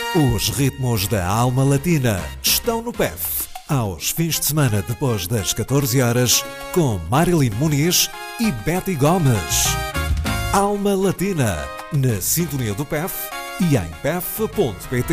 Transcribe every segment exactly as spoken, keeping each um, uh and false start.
Os ritmos da alma latina estão no P E F. Aos fins de semana depois das catorze horas, com Marilyn Muniz e Betty Gomes. Alma Latina, na sintonia do P E F e em P E F ponto pt.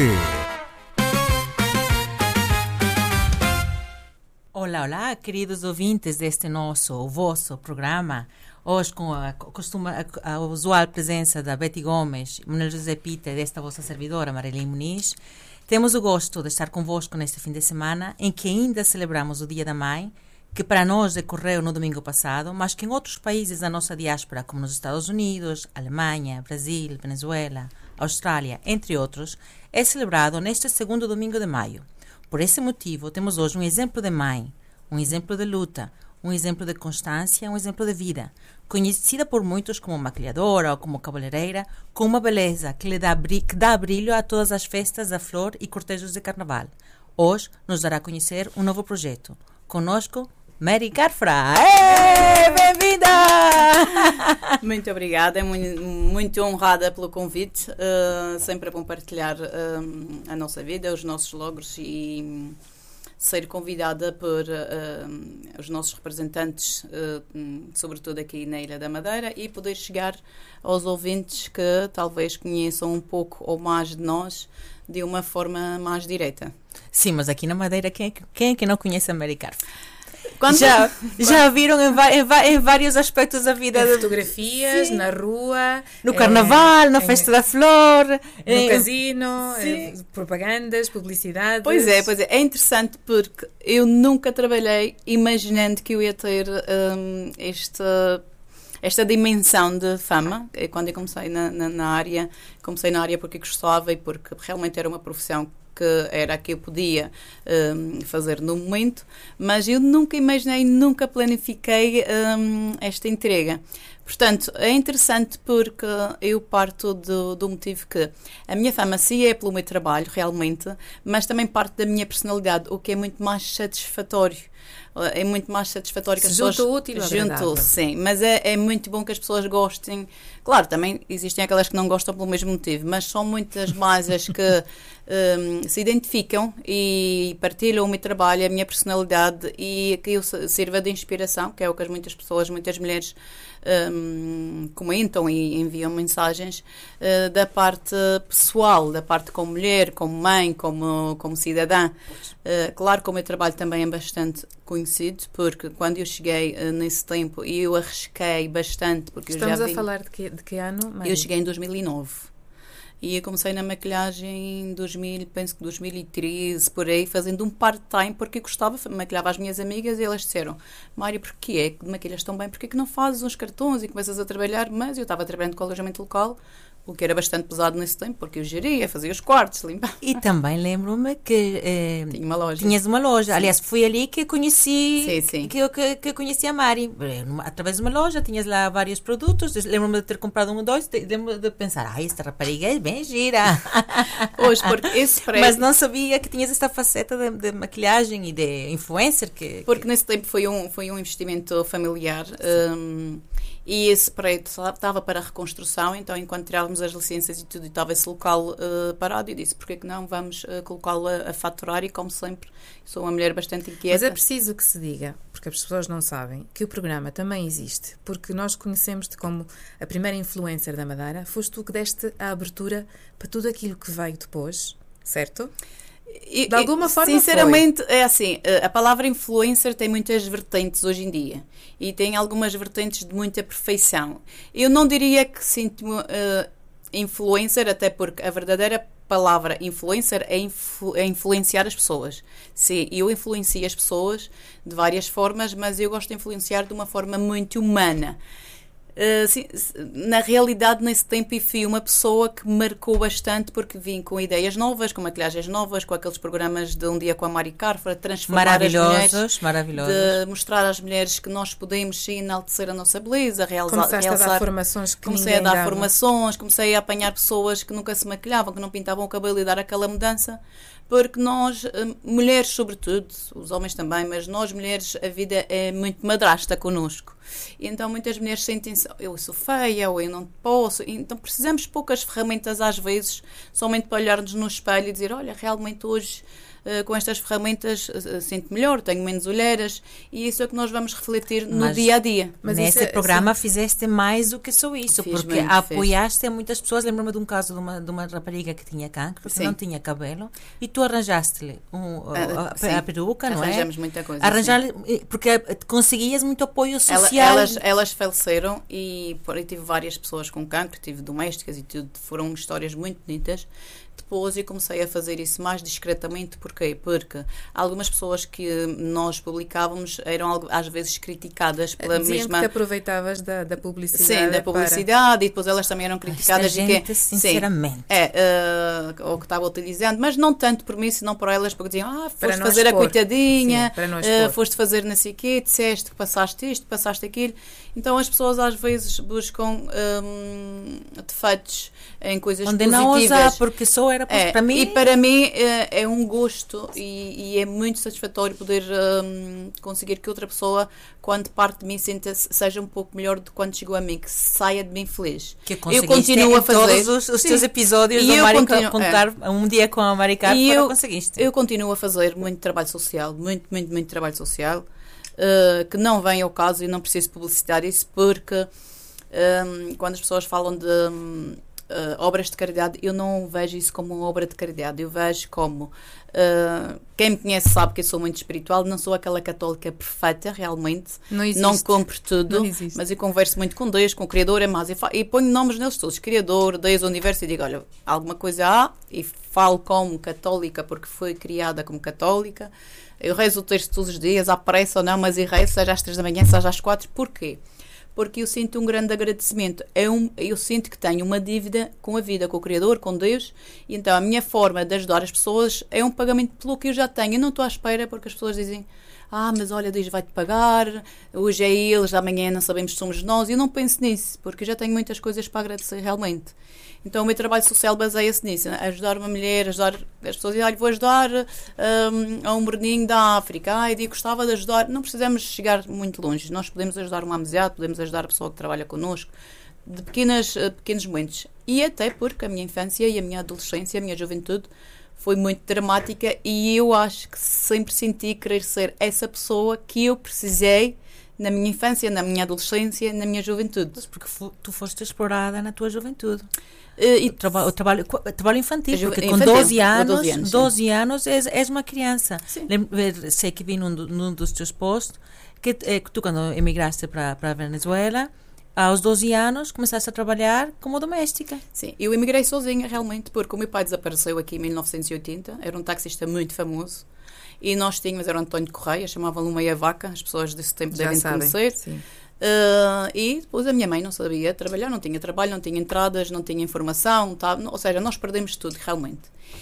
Olá, olá, queridos ouvintes deste nosso, o vosso programa. Hoje, com a, costuma, a, a usual presença da Betty Gomes, Manuel José Pita e desta vossa servidora, Marilyn Muniz, temos o gosto de estar convosco neste fim de semana, em que ainda celebramos o Dia da Mãe, que para nós decorreu no domingo passado, mas que em outros países da nossa diáspora, como nos Estados Unidos, Alemanha, Brasil, Venezuela, Austrália, entre outros, é celebrado neste segundo domingo de maio. Por esse motivo, temos hoje um exemplo de mãe, um exemplo de luta, um exemplo de constância, um exemplo de vida, conhecida por muitos como maquilhadora ou como cabeleireira, com uma beleza que lhe dá, bri- que dá brilho a todas as festas da flor e cortejos de carnaval. Hoje nos dará a conhecer um novo projeto. Conosco, Mary Carfra. Ei, bem-vinda! Muito obrigada, é muito, muito honrada pelo convite, uh, sempre a compartilhar uh, a nossa vida, os nossos logros e ser convidada por uh, os nossos representantes, uh, sobretudo aqui na Ilha da Madeira, e poder chegar aos ouvintes que talvez conheçam um pouco ou mais de nós de uma forma mais direta. Sim, mas aqui na Madeira, quem, quem é que não conhece a Mary Carfra? Quando... Já, já viram em, em, em vários aspectos da vida. Em fotografias, sim, na rua, no carnaval, é, na festa em, da flor, no em, casino, é, propagandas, publicidades. Pois é, pois é. É interessante porque eu nunca trabalhei imaginando que eu ia ter um, esta, esta dimensão de fama. Quando eu comecei na, na, na área, comecei na área porque gostava e porque realmente era uma profissão que era a que eu podia um, fazer no momento, mas eu nunca imaginei, nunca planifiquei um, esta entrega. Portanto, é interessante porque eu parto do, do motivo que a minha fama sim é pelo meu trabalho, realmente, mas também parte da minha personalidade, o que é muito mais satisfatório. É muito mais satisfatório que as pessoas... Junto útil, junto, sim, mas é, é muito bom que as pessoas gostem. Claro, também existem aquelas que não gostam pelo mesmo motivo, mas são muitas mais as que um, se identificam e partilham o meu trabalho, a minha personalidade e que eu sirva de inspiração, que é o que as muitas pessoas, muitas mulheres um, comentam e enviam mensagens uh, da parte pessoal, da parte como mulher, como mãe, como, como cidadã. Uh, claro que o meu trabalho também é bastante conhecido, porque quando eu cheguei uh, nesse tempo e eu arrisquei bastante, porque Estamos eu já a vim, falar de que, de que ano? Mãe? Eu cheguei em dois mil e nove e eu comecei na maquilhagem em dois mil, penso que dois mil e treze, por aí, fazendo um part-time, porque eu gostava, maquilhava as minhas amigas e elas disseram: Mário, porquê é que maquilhas tão bem? Porquê que não fazes uns cartões e começas a trabalhar? Mas eu estava trabalhando com alojamento local, o que era bastante pesado nesse tempo, porque eu geria, fazia os quartos, limpava. E também lembro-me que eh, Tinha uma loja. tinhas uma loja. Sim. Aliás, foi ali que conheci, sim, sim. Que, que, que conheci a Mari. Através de uma loja, tinhas lá vários produtos. Lembro-me de ter comprado um ou dois, lembro-me de pensar, ah, esta rapariga é bem gira. Hoje, porque esse prédio... Mas não sabia que tinhas esta faceta de, de maquilhagem e de influencer. Que, porque que... nesse tempo foi um, foi um investimento familiar. Um, e esse prédio estava para a reconstrução, então enquanto tirávamos as licenças e tudo, e estava esse local uh, parado, e disse, porque que não vamos uh, colocá-lo a, a faturar, e como sempre, sou uma mulher bastante inquieta. Mas é preciso que se diga, porque as pessoas não sabem, que o programa também existe, porque nós conhecemos-te como a primeira influencer da Madeira, foste tu que deste a abertura para tudo aquilo que veio depois, certo? E, de alguma forma sinceramente foi. É assim, a palavra influencer tem muitas vertentes hoje em dia e tem algumas vertentes de muita perfeição. Eu não diria que sinto-me uh, influencer, até porque a verdadeira palavra influencer é, influ, é influenciar as pessoas. Sim, eu influencio as pessoas de várias formas, mas eu gosto de influenciar de uma forma muito humana. Uh, sim, na realidade, nesse tempo, eu fui uma pessoa que me marcou bastante, porque vim com ideias novas, com maquilhagens novas, com aqueles programas de Um Dia com a Mari Carfra, transformar as mulheres, maravilhosos. de mostrar às mulheres que nós podemos sim enaltecer a nossa beleza, realizar, Começaste realizar, a dar formações que comecei a dar dava. formações, comecei a apanhar pessoas que nunca se maquilhavam, que não pintavam o cabelo, e dar aquela mudança, porque nós, mulheres sobretudo, os homens também, mas nós mulheres, a vida é muito madrasta connosco. E então muitas mulheres sentem-se disse, eu sou feia, ou eu não posso. Então precisamos de poucas ferramentas às vezes, somente para olhar-nos no espelho e dizer, olha, realmente hoje uh, com estas ferramentas uh, sinto melhor, tenho menos olheiras, e isso é que nós vamos refletir no Mas- dia a dia. Mas Nesse isso é- programa fizeste mais do que só isso, Fiz porque muito, apoiaste a muitas pessoas. Lembro-me de um caso de uma, de uma rapariga que tinha cancro, que Sim. não tinha cabelo, e tu arranjaste-lhe um, Ah, a, sim. a peruca, não é? Arranjamos muita coisa. Arranjar, sim. porque conseguias muito apoio Ela- social. elas, elas faleceram e por aí tive várias pessoas com cancro, tive domésticas e tudo, foram histórias muito bonitas. Depois eu comecei a fazer isso mais discretamente, porquê? Porque algumas pessoas que nós publicávamos eram algo- às vezes criticadas pela Diziam mesma... que aproveitavas da, da publicidade. Sim, da publicidade, e depois elas também eram Esta criticadas de gente, que, sim, sinceramente. é, eh, ou que estava utilizando, mas não tanto por mim, senão por elas, porque diziam, ah, Para foste não fazer expor. a coitadinha, Sim, para não eh, expor. foste fazer não sei o quê, disseste que passaste isto, passaste aquilo. Então as pessoas às vezes buscam hum, defeitos em coisas Onde positivas. não usar, porque só era É, para mim. E para mim é, é um gosto e, e é muito satisfatório poder hum, conseguir que outra pessoa, quando parte de mim, sinta seja um pouco melhor do que quando chegou a mim, que saia de mim feliz. que eu conseguiste continuo em a fazer. todos os, os Sim. teus episódios E do eu Mari continuo- contar um dia com a Mari Carpo, E eu- conseguiste. Eu continuo a fazer muito trabalho social, muito, muito, muito trabalho social, uh, que não vem ao caso e não preciso publicitar isso, porque um, quando as pessoas falam de um, uh, obras de caridade, eu não vejo isso como uma obra de caridade, eu vejo como uh, quem me conhece sabe que eu sou muito espiritual, não sou aquela católica perfeita realmente, Não existe. não compro tudo, Não existe. mas eu converso muito com Deus, com o Criador, é mais, e, fa- e ponho nomes neles todos, Criador, Deus, Universo, e digo, olha, alguma coisa há, e falo como católica, porque fui criada como católica, eu rezo o texto todos os dias, aparece ou não, mas eu rezo, seja às três da manhã, seja às quatro, porquê? Porque eu sinto um grande agradecimento, é um, eu sinto que tenho uma dívida com a vida, com o Criador, com Deus, e então a minha forma de ajudar as pessoas é um pagamento pelo que eu já tenho, eu não estou à espera, porque as pessoas dizem, ah, mas olha, Deus vai-te pagar, hoje é eles, amanhã não sabemos se somos nós. Eu não penso nisso, porque eu já tenho muitas coisas para agradecer realmente. Então o meu trabalho social baseia-se nisso, né? Ajudar uma mulher, ajudar as pessoas, e olha, vou ajudar um, a um morninho da África, ai, eu gostava de ajudar. Não precisamos chegar muito longe, nós podemos ajudar uma amizade, podemos ajudar a pessoa que trabalha connosco, de pequenas, uh, pequenos momentos. E até porque a minha infância e a minha adolescência, a minha juventude, foi muito dramática e eu acho que sempre senti querer ser essa pessoa que eu precisei na minha infância, na minha adolescência, na minha juventude. Porque fu- tu foste explorada na tua juventude. Uh, e O, traba o trabalho, o trabalho infantil, A ju- porque com infantil, doze com anos, doze anos, sim. doze anos és, és uma criança. Sim. Lembro, ver- sei que vi num, do- num dos teus posts que, eh, que tu, quando emigraste para para a Venezuela, aos doze anos começaste a trabalhar como doméstica. Sim, eu emigrei sozinha realmente, porque o meu pai desapareceu aqui em mil novecentos e oitenta, era um taxista muito famoso, e nós tínhamos, era o António Correia, chamavam-lhe Meia Vaca, as pessoas desse tempo Já devem sabem. conhecer. Sim. Uh, e depois a minha mãe não sabia trabalhar, não tinha trabalho, não tinha entradas, não tinha informação, tá, ou seja, nós perdemos tudo realmente.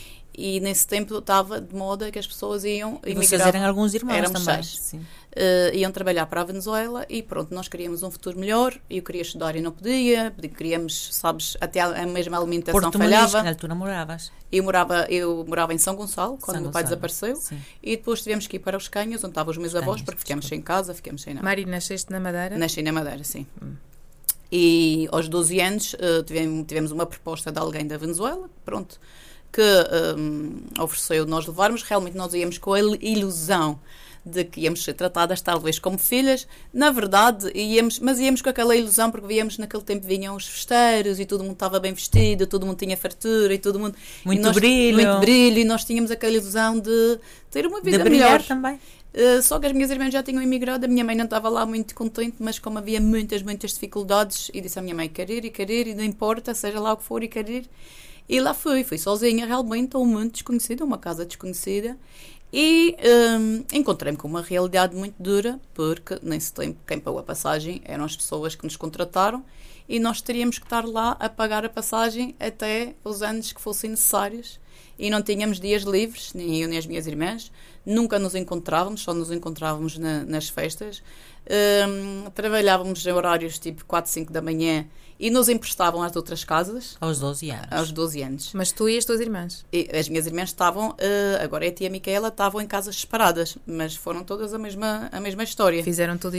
E nesse tempo estava de moda que as pessoas iam E vocês emigrar. eram alguns irmãos Éramos também. seis. Sim. Uh, iam trabalhar para a Venezuela e pronto, nós queríamos um futuro melhor, eu queria estudar e não podia, queríamos, sabes, até a a mesma alimentação Porto Muniz, falhava. que na altura moravas. Eu morava, eu morava em São Gonçalo, quando São o meu pai Gonçalo, desapareceu, sim. e depois tivemos que ir para os Canhos, onde estavam os meus avós, Canhos, porque ficamos desculpa. sem casa, ficamos sem nada. Mari, nasceste na Madeira? Nasci na Madeira, sim. E aos doze anos uh, tivemos, tivemos uma proposta de alguém da Venezuela, pronto, que um, ofereceu nós levarmos. Realmente nós íamos com a ilusão de que íamos ser tratadas talvez como filhas. Na verdade, íamos, mas íamos com aquela ilusão porque víamos naquele tempo vinham os festeiros e todo mundo estava bem vestido, todo mundo tinha fartura e todo mundo... Muito e nós, brilho. Muito brilho, e nós tínhamos aquela ilusão de ter uma vida De brilhar melhor. também. Uh, só que as minhas irmãs já tinham emigrado, a minha mãe não estava lá muito contente, mas como havia muitas, muitas dificuldades, e disse à minha mãe, quer ir e quer ir, e não importa, seja lá o que for, e quer ir. E lá fui, fui sozinha, realmente, a um mundo desconhecido, a uma casa desconhecida, e um, encontrei-me com uma realidade muito dura, porque nesse tempo quem pagou a passagem eram as pessoas que nos contrataram, e nós teríamos que estar lá a pagar a passagem até os anos que fossem necessários. E não tínhamos dias livres, nem eu nem as minhas irmãs, nunca nos encontrávamos, só nos encontrávamos na, nas festas. Um, trabalhávamos em horários tipo quatro, cinco da manhã e nos emprestavam às outras casas, Aos doze anos. aos doze anos. Mas tu e as tuas irmãs? E as minhas irmãs estavam, uh, agora é a tia Micaela, estavam em casas separadas, mas foram todas a mesma, a mesma história. Fizeram tudo igual.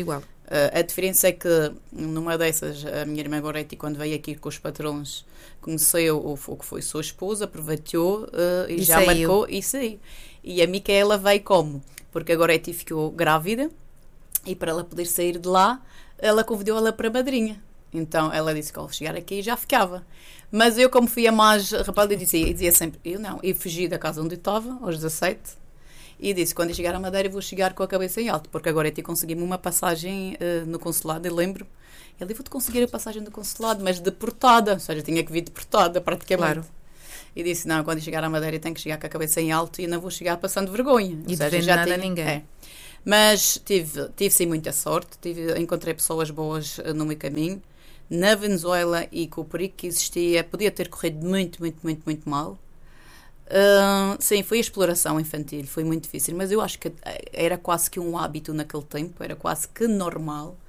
Uh, a diferença é que, numa dessas, a minha irmã Goretti, quando veio aqui com os patrões, conheceu o, o que foi sua esposa, aproveitou uh, e, E já saiu. marcou e saiu. E a Micaela veio como? Porque a Goretti ficou grávida e para ela poder sair de lá, ela convidou ela para a madrinha. Então ela disse que ao chegar aqui já ficava. Mas eu, como fui a mais rapaz, eu dizia, eu dizia sempre, eu não, eu fugi da casa onde eu estava, aos dezassete, e disse, quando eu chegar à Madeira vou chegar com a cabeça em alto, porque agora eu te consegui-me uma passagem uh, no consulado, eu lembro. Ele disse, vou-te conseguir a passagem do consulado, mas deportada, ou seja, tinha que vir deportada praticamente. Claro. E disse, não, quando eu chegar à Madeira eu tenho que chegar com a cabeça em alto e não vou chegar passando vergonha. E ou seja, devendo já nada tinha, a ninguém. É. Mas tive, tive sim muita sorte, tive, encontrei pessoas boas uh, no meu caminho. Na Venezuela e com o perigo que existia, podia ter corrido muito, muito, muito, muito mal. Uh, sim, foi a exploração infantil, foi muito difícil, mas eu acho que era quase que um hábito naquele tempo, era quase que normal.